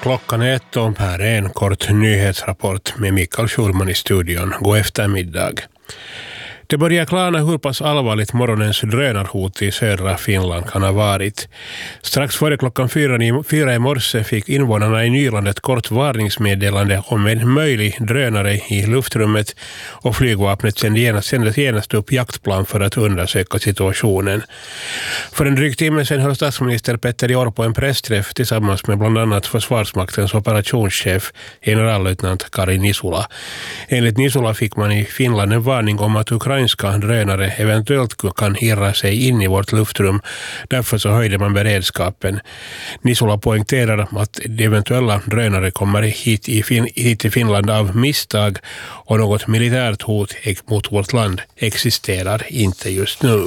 Klockan är 1 och här är en kort nyhetsrapport med Mikael Schulman i studion. God eftermiddag. Det börjar klarna hur pass allvarligt morgonens drönarhot i södra Finland kan ha varit. Strax före klockan 4 i morse fick invånarna i Nyland ett kort varningsmeddelande om en möjlig drönare i luftrummet och flygvapnet sände genast upp jaktplan för att undersöka situationen. För en dryg timme sedan höll statsminister Petteri Orpo en pressträff tillsammans med bland annat Försvarsmaktens operationschef generallöjtnant Kari Nisula. Enligt Nisula fick man i Finland en varning om att ukrainska drönare eventuellt kan irra sig in i vårt luftrum. Därför så höjde man beredskapen. Nisula poängterar att de eventuella drönare kommer hit till Finland av misstag och något militärt hot mot vårt land existerar inte just nu.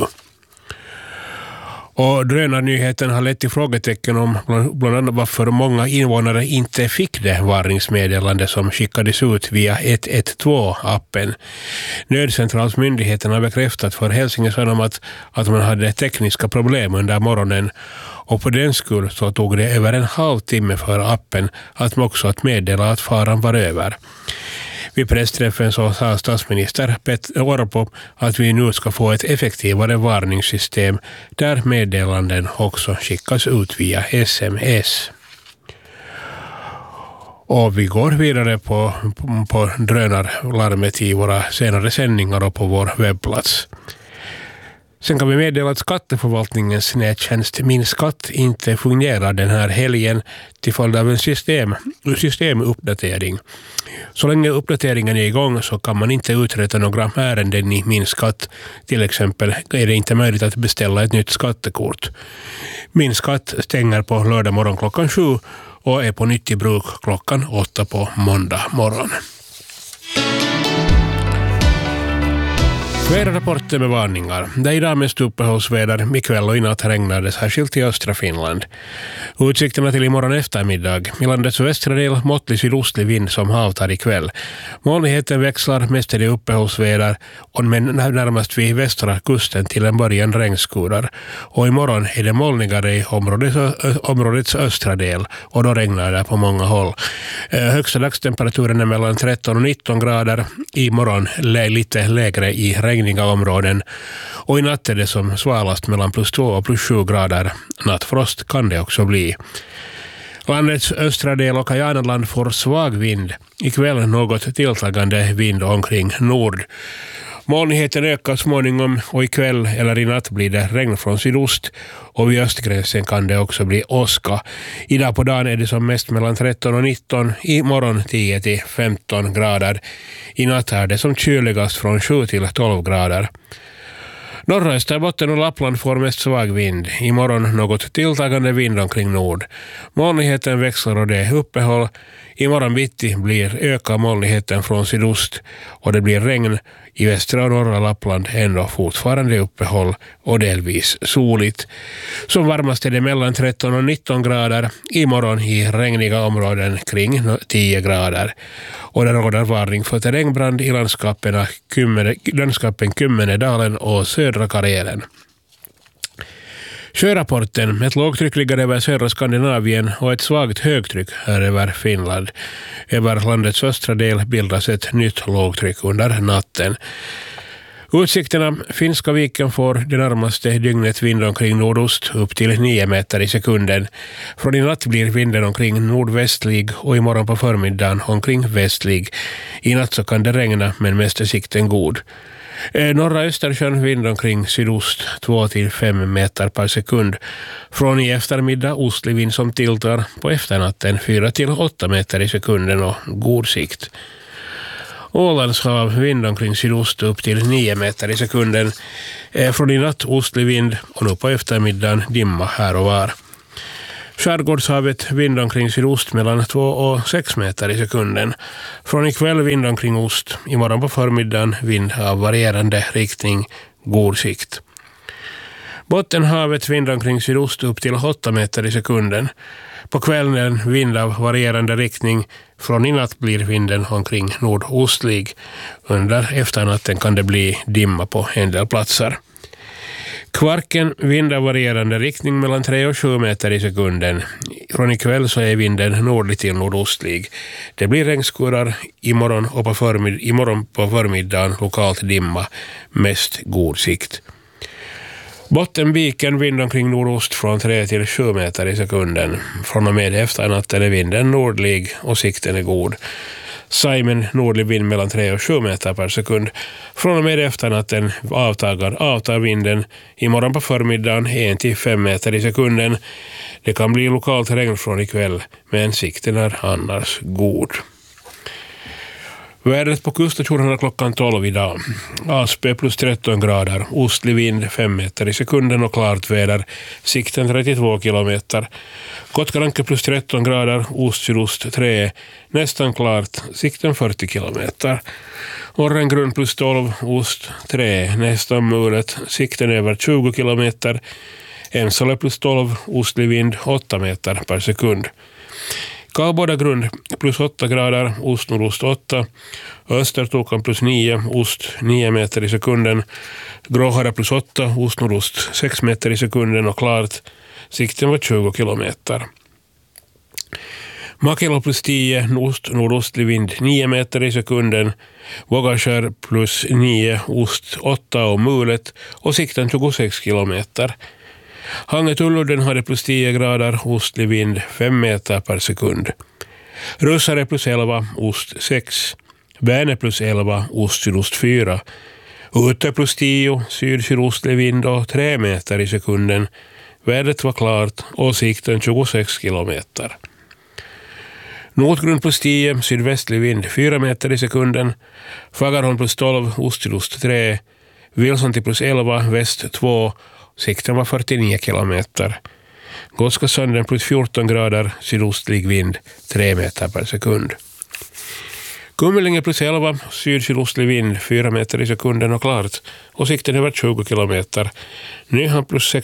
Och drönarnyheten har lett till frågetecken om bland annat varför många invånare inte fick det varningsmeddelande som skickades ut via 112-appen. Nödcentralsmyndigheten har bekräftat för Helsingin Sanomat att man hade tekniska problem under morgonen och på den skull så tog det över en halvtimme för appen att också att meddela att faran var över. Vid pressträffen så sa statsminister Petteri Orpo att vi nu ska få ett effektivare varningssystem där meddelanden också skickas ut via SMS. Och vi går vidare på drönarlarmet i våra senare sändningar och på vår webbplats. Sen kan vi meddela att skatteförvaltningens nättjänst Min skatt inte fungerar den här helgen till följd av en systemuppdatering. Så länge uppdateringen är igång så kan man inte uträtta några ärenden i Min skatt. Till exempel är det inte möjligt att beställa ett nytt skattekort. Min skatt stänger på lördag morgon klockan 7 och är på nytt i bruk klockan 8 på måndag morgon. Väderrapporter med varningar. Det är idag mest uppehållsväder. Ikväll och i natt regnar det särskilt i östra Finland. Utsikterna till imorgon eftermiddag. I landets västra del måttlig sydostlig vind som avtar ikväll. Molnigheten växlar, mest är det uppehållsväder och närmast vid västra kusten till en början regnskurar. Och imorgon är det molnigare i områdets östra del och då regnar det på många håll. Högsta dagstemperaturen är mellan 13 och 19 grader. Imorgon lite lägre i regniga områden och i natt är det som svalast mellan plus 2 och plus 7 grader. Nattfrost kan det också bli. Landets östra del och Kajanland får svag vind. Ikväll något tilltagande vind omkring nord. Molnigheten ökar småningom och ikväll eller i natt blir det regn från sydost och vid östgränsen kan det också bli åska. Idag på dagen är det som mest mellan 13 och 19, i morgon 10 till 15 grader. I natt är det som kyligast från 7 till 12 grader. Norra Österbotten och Lappland får mest svag vind. Imorgon något tilltagande vind omkring nord. Molnigheten växlar och det är uppehåll. Imorgon bitti ökar molnigheten från sydost och det blir regn. I västra och norra Lappland ändå fortfarande uppehåll och delvis soligt. Som varmast är det mellan 13 och 19 grader. Imorgon i regniga områden kring 10 grader. Och det råder varning för terrängbrand i landskapen Kymmenedalen och södra Karelen. Sjörapporten, ett lågtryck ligger över södra Skandinavien och ett svagt högtryck här över Finland. Över landets östra del bildas ett nytt lågtryck under natten. Utsikterna, Finska viken får det närmaste dygnet vind omkring nordost upp till 9 meter i sekunden. Från i natt blir vinden omkring nordvästlig och imorgon på förmiddagen omkring västlig. I natt så kan det regna men mest är sikten god. Norra Östersjön vind omkring sydost 2-5 meter per sekund. Från i eftermiddag ostlig vind som tilltar på efternatten 4-8 meter i sekunden och god sikt. Ålands hav vind omkring sydost upp till 9 meter i sekunden. Från i natt ostlig vind och nu på eftermiddagen dimma här och var. Skärgårdshavet vind omkring sydost mellan 2 och 6 meter i sekunden. Från ikväll vind omkring ost. Imorgon på förmiddagen vind av varierande riktning, god sikt. Bottenhavet vind omkring sydost upp till 8 meter i sekunden. På kvällen vind av varierande riktning. Från i natt blir vinden omkring nordostlig. Under efternatten kan det bli dimma på en del platser. Kvarken vindar varierande riktning mellan 3 och 7 meter i sekunden. Från ikväll så är vinden nordlig till nordostlig. Det blir regnskurar imorgon på förmiddagen, lokalt dimma, mest god sikt. Bottenviken vind omkring nordost från 3 till 7 meter i sekunden. Från och med efternatten är vinden nordlig och sikten är god. Saimen nordlig vind mellan 3 och 7 meter per sekund. Från och med efternatten avtar vinden imorgon på förmiddagen 1 till 5 meter i sekunden. Det kan bli lokalt regn från ikväll, men sikten är annars god. Vädret på kuststationerna klockan 12 idag. Aspö plus 13 grader, ostlig vind 5 meter i sekunden och klart väder, sikten 32 kilometer. Kotkaranke plus 13 grader, ost-sydost 3, nästan klart, sikten 40 kilometer. Orrengrund plus 12, ost 3, nästan mulet, sikten över 20 kilometer. Ensala plus 12, ostlig vind 8 meter per sekund. Kaubodagrund plus 8 grader, ost-nordost 8. Östertokan plus 9, ost 9 meter i sekunden. Gråhara plus 8, ost-nordost 6 meter i sekunden och klart. Sikten var 20 kilometer. Makelo plus 10, nordostlig vind 9 meter i sekunden. Vågaskär plus 9, ost 8 och mulet och sikten 26 kilometer. Hangetuludden hade plus 10 grader, ostlig vind 5 meter per sekund. Russare plus 11, ost 6. Värne plus 11, ost-sydost 4. Ute plus 10, syd-sydostlig vind och 3 meter i sekunden. Vädret var klart och sikten 26 kilometer. Nordgrund plus 10, sydvästlig vind 4 meter i sekunden. Fagerholm plus 12, ost-sydost 3. Vilsonti plus 11, väst 2. Sikten var 49 kilometer. Goskasanden plus 14 grader, sydostlig vind 3 meter per sekund. Kummelinge plus 11, syd-sydostlig vind 4 meter i sekunden och klart. Och sikten över 20 kilometer. Nyhan plus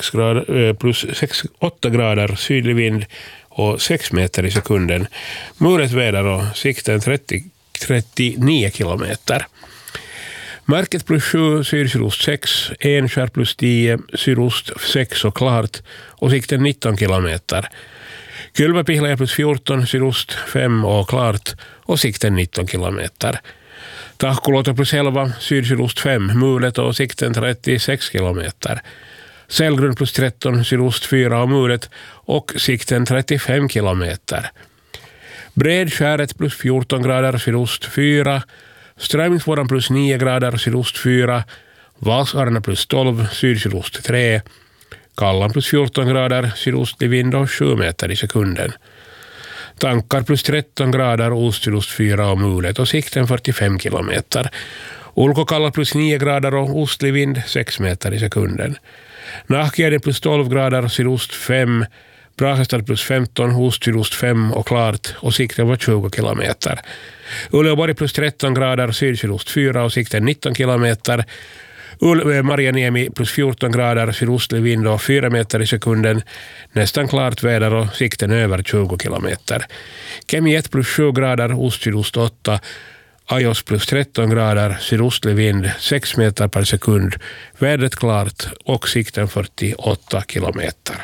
8 grader, sydlig vind och 6 meter i sekunden. Mulet väder och sikten 39 kilometer. Market plus 7, syd-sydost 6, Enskär plus 10, sydost 6 och klart och sikten 19 kilometer. Kylmäpihlaja plus 14, sydost 5 och klart och sikten 19 kilometer. Tahkulåta plus 11, syd-sydost 5, mulet och sikten 36 kilometer. Sällgrund plus 13, sydost 4 och mulet och sikten 35 kilometer. Bredskäret plus 14 grader, sydost 4, Strävningsvården plus 9 grader, sydost 4, Valsarna plus 12, syd-sydost 3, Kallan plus 14 grader, sydostlig vind och 7 meter i sekunden. Tankar plus 13 grader, ost-sydost 4 och mulet och sikten 45 kilometer. Ulkokalla plus 9 grader och ostlig vind 6 meter i sekunden. Nahkjärden plus 12 grader, sydost 5, Brahestad plus 15, ost-sydost 5 och klart och sikten var 20 kilometer. Uleåborg plus 13 grader, syd-sydost 4 och sikten 19 kilometer. Marjaniemi plus 14 grader, sydostlig vind och 4 meter i sekunden. Nästan klart väder och sikten över 20 kilometer. Kemi 1 plus 7 grader, ost-sydost 8. Ajos plus 13 grader, sydostlig vind 6 meter per sekund. Vädret klart och sikten 48 kilometer.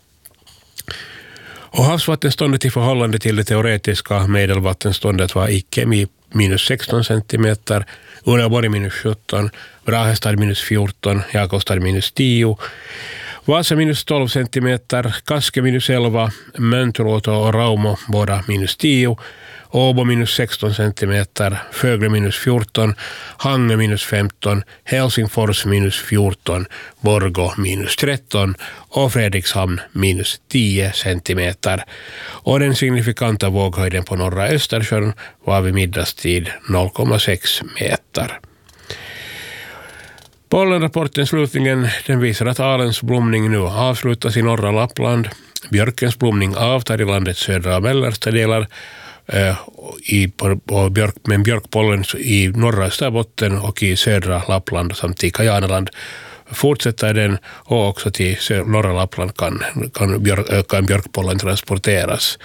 Och havsvattenståndet i förhållande till det teoretiska medelvattenståndet var i Kemi minus 16 centimeter, Uleåborg minus 17, Brahestad minus 14, Jakobstad minus 10, Vasa minus 12 centimeter, Kaske minus 11, Möntuluoto och Raumo båda minus 10, Åbo minus 16 centimeter, Fögle minus 14, Hange minus 15, Helsingfors minus 14, Borgå minus 13 och Fredrikshamn minus 10 centimeter. Och den signifikanta våghöjden på norra Östersjön var vid middagstid 0,6 meter. Pollenrapporten slutligen, den visar att alens blomning nu avslutas i norra Lappland. Björkens blomning avtar i landets södra och mellersta delar, med björkpollen i norra Österbotten och i södra Lappland samt i Kajanaland fortsätter den, och också till norra Lappland kan björkpollen transporteras.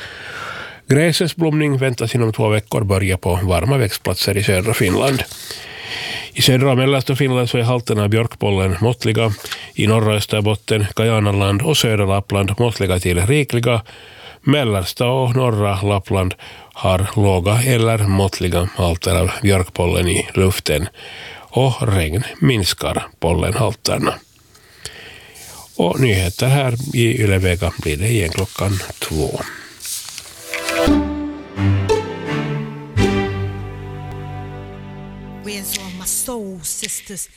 Gräsens blomning väntas inom 2 veckor börja på varma växtplatser i södra Finland. I södra och mellersta Finland så är halterna av björkpollen måttliga. I norra Österbotten, Kajanaland och södra Lappland måttliga till rikliga. Mellersta och norra Lappland har låga eller måttliga halter av björkpollen i luften. Och regn minskar pollenhalterna. Och nyheter här i Yle Vega blir det igen 2:00. Where's all my soul sisters?